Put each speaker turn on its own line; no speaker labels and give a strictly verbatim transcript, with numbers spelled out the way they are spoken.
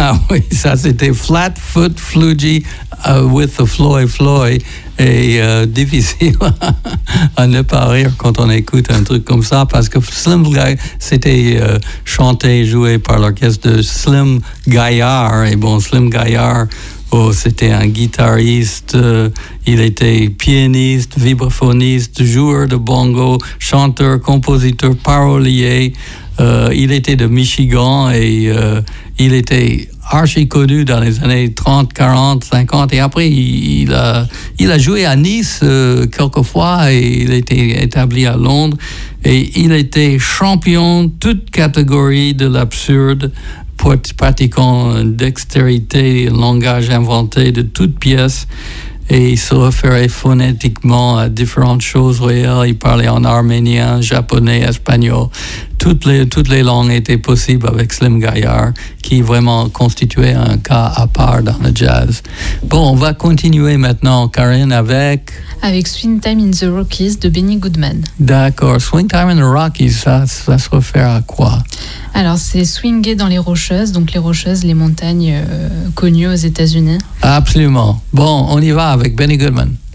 Ah oui, ça c'était Flatfoot Flugie uh, with the Floy Floy. Et euh, difficile à ne pas rire quand on écoute un truc comme ça, parce que Slim Gaillard, c'était euh, chanté et joué par l'orchestre de Slim Gaillard. Et bon, Slim Gaillard, oh, c'était un guitariste, euh, il était pianiste, vibraphoniste, joueur de bongo, chanteur, compositeur, parolier. Euh, il était de Michigan et euh, il était archi connu dans les années trente, quarante, cinquante, et après il, il, a, il a joué à Nice euh, quelques fois et il était établi à Londres et il était champion toute catégorie de l'absurde, pratiquant une dextérité, un langage inventé de toutes pièces. Et il se référait phonétiquement à différentes choses réelles. Il parlait en arménien, japonais, espagnol. Toutes les, toutes les langues étaient possibles avec Slim Gaillard, qui vraiment constituait un cas à part dans le jazz. Bon, on va continuer maintenant, Karine, avec...
Avec Swing Time in the Rockies de Benny Goodman.
D'accord. Swing Time in the Rockies, ça, ça se réfère à quoi?
Alors, c'est swinguer dans les Rocheuses, donc les Rocheuses, les montagnes euh, connues aux États-Unis.
Absolument. Bon, on y va avec Benny Goodman.